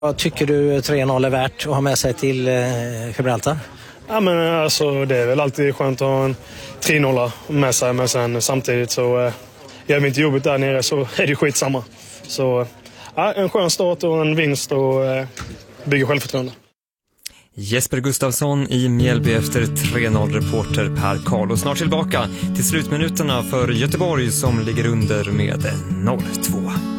Vad tycker du 3-0 är värt att ha med sig till Gibraltar? Ja, men alltså, det är väl alltid skönt att ha en 3-0 med sig, men sen samtidigt så gör vi inte jobbet där nere så är det skitsamma. Så ja, en skön start och en vinst och bygger självförtroende. Jesper Gustafsson i Mjällby efter 3-0, reporter Per Karl. Och snart tillbaka till slutminuterna för Göteborg som ligger under med 0-2.